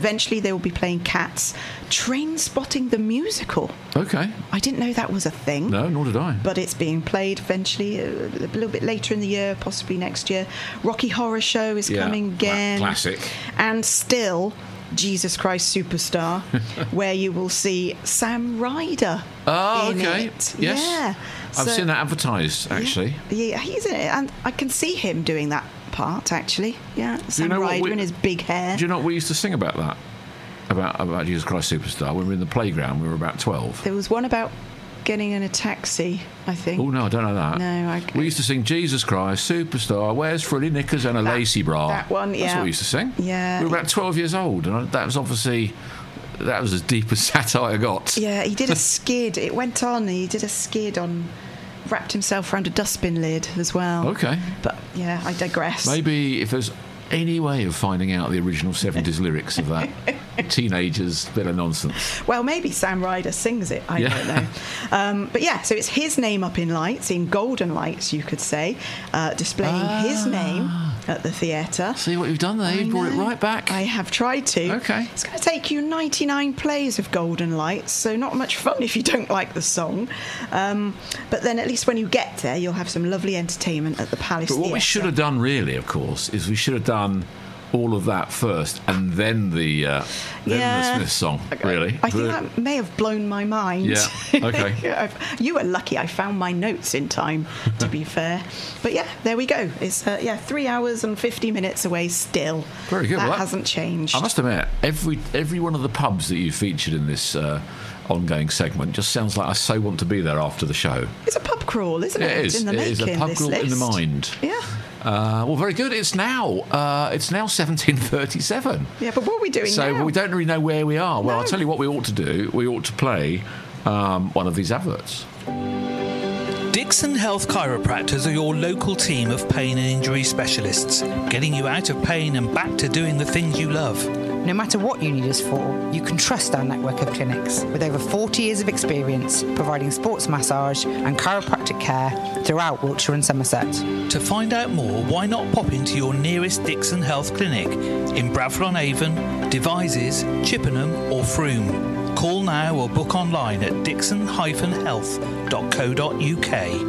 eventually they will be playing Cats. Train Spotting the Musical. Okay. I didn't know that was a thing. No, nor did I. But it's being played eventually, a little bit later in the year, possibly next year. Rocky Horror Show is coming again. Classic. And still, Jesus Christ Superstar, where you will see Sam Ryder in it. Yes. Yeah. I've seen that advertised, actually. Yeah, he's in it, and I can see him doing that part, actually. Yeah, Sam Ryder and his big hair. Do you know what we used to sing about that? About Jesus Christ Superstar when we were in the playground? We were about 12. There was one about getting in a taxi, I think. Oh, no, I don't know that. No, we used to sing Jesus Christ Superstar, wears frilly knickers and a lacy bra. That one, yeah. That's what we used to sing. Yeah. We were about 12 years old, and that was obviously... That was as deep as satire got. Yeah, he did a skid. It went on. He did a skid on... Wrapped himself around a dustbin lid as well. Okay. But, yeah, I digress. Maybe if there's any way of finding out the original 70s lyrics of that teenagers bit of nonsense. Well, maybe Sam Ryder sings it. I don't know. But yeah, so it's his name up in lights, in golden lights, you could say, displaying his name at the theatre. See what you've done there? You brought it right back. I have tried to. Okay. It's going to take you 99 plays of Golden Lights, so not much fun if you don't like the song. But then at least when you get there, you'll have some lovely entertainment at the Palace But what Theatre. we should have done, really, of course, is we should have done all of that first and then the Smiths song, really. I think that may have blown my mind. Yeah, okay. You were lucky I found my notes in time, to be fair. But yeah, there we go. It's 3 hours and 50 minutes away still. Very good. That Well, hasn't changed. I must admit, every one of the pubs that you featured in this ongoing segment just sounds like I so want to be there after the show. It's a pub crawl, isn't it? It is. In the It is a making, pub this crawl in the list. mind. Yeah. Well, very good. It's now 17:37. Yeah, but what are we doing So now? we don't really know where we are. Well, No. I'll tell you what we ought to do. We ought to play one of these adverts. Dixon Health Chiropractors are your local team of pain and injury specialists, getting you out of pain and back to doing the things you love. No matter what you need us for, you can trust our network of clinics with over 40 years of experience providing sports massage and chiropractic care throughout Wiltshire and Somerset. To find out more, why not pop into your nearest Dixon Health clinic in Bradford-on-Avon, Devizes, Chippenham or Frome. Call now or book online at dixon-health.co.uk.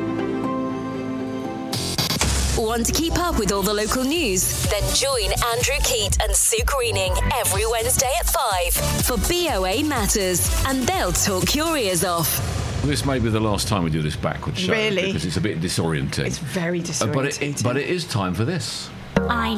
Want to keep up with all the local news? Then join Andrew Keat and Sue Greening every Wednesday at 5 for BOA Matters, and they'll talk your ears off. This may be the last time we do this backwards show. Really? Because it's a bit disorienting. It's very disorientating. But it is time for this. I